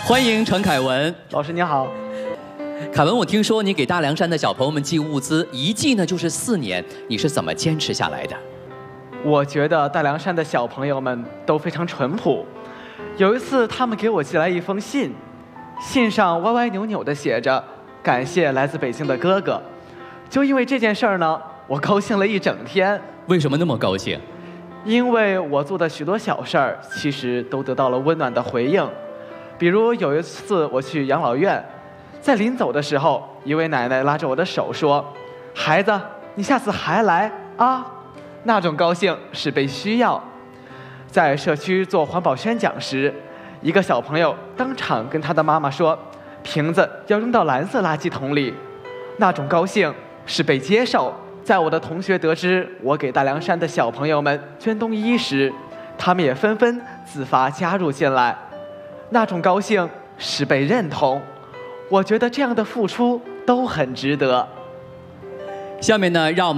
欢迎陈凯文老师，你好。 凯文，我听说你给大凉山的小朋友们寄物资，一寄呢就是4年，你是怎么坚持下来的？ 我觉得大凉山的小朋友们都非常淳朴。有一次，他们给我寄来一封信，信上歪歪扭扭地写着“感谢来自北京的哥哥”。就因为这件事儿呢，我高兴了一整天。 为什么那么高兴？ 因为我做的许多小事儿，其实都得到了温暖的回应。比如有一次我去养老院，在临走的时候，一位奶奶拉着我的手说：“孩子，你下次还来啊。”那种高兴是被需要。在社区做环保宣讲时，一个小朋友当场跟他的妈妈说：“瓶子要扔到蓝色垃圾桶里。”那种高兴是被接受。在我的同学得知我给大凉山的小朋友们捐冬衣时，他们也纷纷自发加入进来。那种高兴是被认同。我觉得这样的付出都很值得。 下面呢，让我们